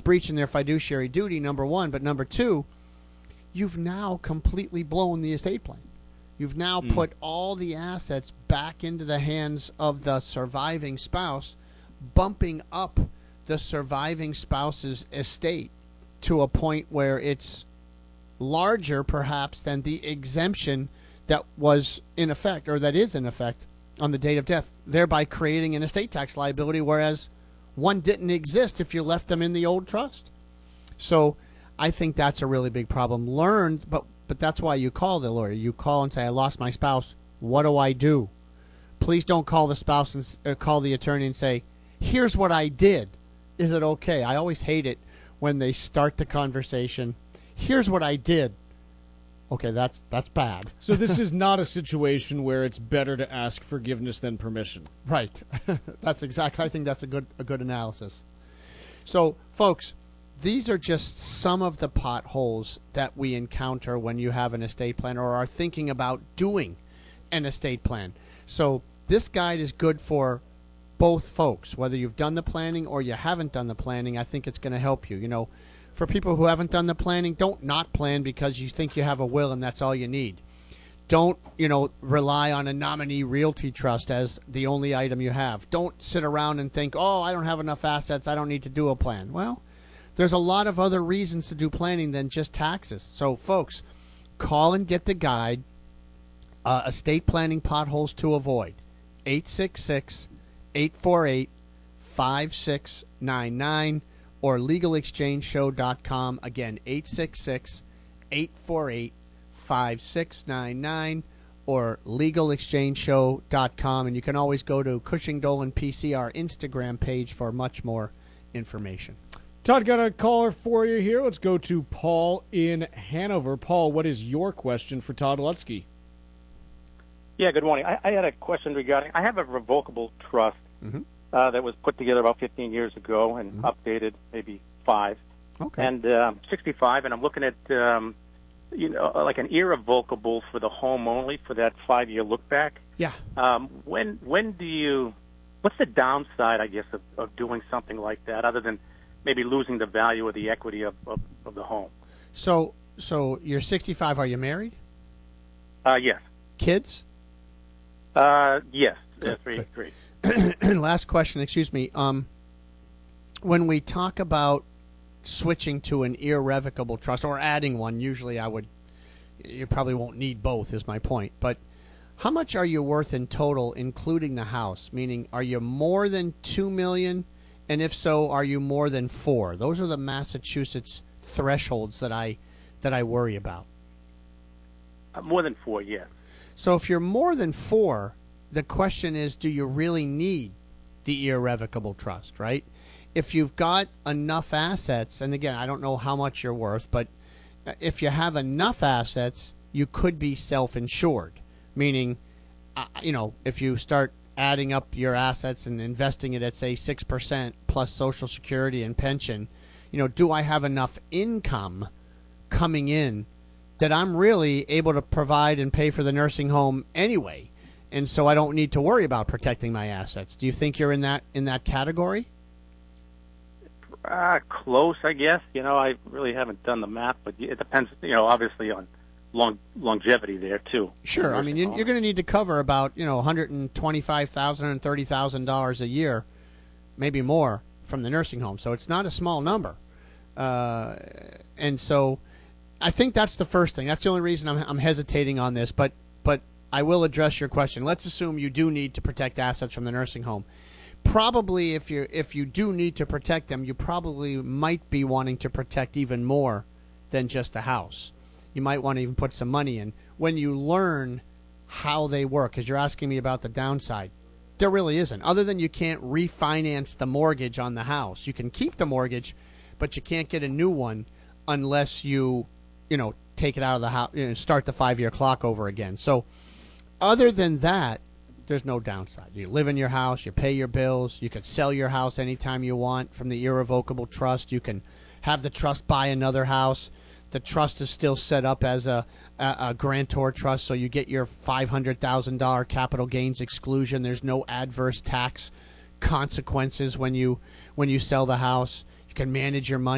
breaching their fiduciary duty, number one. But number two, you've now completely blown the estate plan. You've now put all the assets back into the hands of the surviving spouse, bumping up the surviving spouse's estate to a point where it's larger, perhaps, than the exemption that was in effect, or that is in effect, on the date of death, thereby creating an estate tax liability, whereas one didn't exist if you left them in the old trust. So I think that's a really big problem. Learned, but that's why you call the lawyer. You call and say, I lost my spouse. What do I do? Please don't call the spouse and call the attorney and say, here's what I did. Is it okay? I always hate it when they start the conversation. Here's what I did. Okay, that's bad. So this is not a situation where it's better to ask forgiveness than permission. Right. That's exactly. I think that's a good analysis. So, folks, these are just some of the potholes that we encounter when you have an estate plan or are thinking about doing an estate plan. So this guide is good for both folks, whether you've done the planning or you haven't done the planning. I think it's going to help you. You know, for people who haven't done the planning, don't not plan because you think you have a will and that's all you need. Don't, rely on a nominee realty trust as the only item you have. Don't sit around and think, oh, I don't have enough assets, I don't need to do a plan. Well, there's a lot of other reasons to do planning than just taxes. So, folks, call and get the guide, Estate Planning Potholes to Avoid, 866-848-5699, or LegalExchangeShow.com. Again, 866-848-5699, or LegalExchangeShow.com. And you can always go to Cushing Dolan PC, our Instagram page, for much more information. Todd, got a caller for you here. Let's go to Paul in Hanover. Paul, what is your question for Todd Lutzke? Yeah, good morning. I had a question regarding, I have a revocable trust that was put together about 15 years ago and updated maybe 5. Okay. And 65, and I'm looking at, like an irrevocable for the home only for that 5-year look back. Yeah. When do you, what's the downside, I guess, of doing something like that, other than maybe losing the value of the equity of the home? So you're 65. Are you married? Yes. Kids? Yes. Good. Three. Last question, excuse me. When we talk about switching to an irrevocable trust or adding one, usually you probably won't need both, is my point. But how much are you worth in total, including the house? Meaning, are you more than $2 million? And if so, are you more than 4? Those are the Massachusetts thresholds that I worry about. More than 4, yes. So if you're more than 4, the question is, do you really need the irrevocable trust, right? If you've got enough assets, and again, I don't know how much you're worth, but if you have enough assets, you could be self-insured, meaning, if you start adding up your assets and investing it at, say, 6% plus Social Security and pension, do I have enough income coming in that I'm really able to provide and pay for the nursing home anyway, and so I don't need to worry about protecting my assets? Do you think you're in that category? Close, I guess. I really haven't done the math, but it depends, obviously on longevity there too. Sure. I mean, you're going to need to cover about $125,000 and $30,000 a year, maybe more, from the nursing home. So it's not a small number, and so I think that's the first thing. That's the only reason I'm hesitating on this, but I will address your question. Let's assume you do need to protect assets from the nursing home. Probably, if you do need to protect them, you probably might be wanting to protect even more than just the house. You might want to even put some money in. When you learn how they work, because you're asking me about the downside, there really isn't. Other than you can't refinance the mortgage on the house. You can keep the mortgage, but you can't get a new one unless you take it out of the house, start the 5-year clock over again. So other than that, there's no downside. You live in your house, you pay your bills, you can sell your house anytime you want from the irrevocable trust. You can have the trust buy another house. The trust is still set up as a grantor trust, so you get your $500,000 capital gains exclusion. There's no adverse tax consequences when you sell the house. You can manage your money.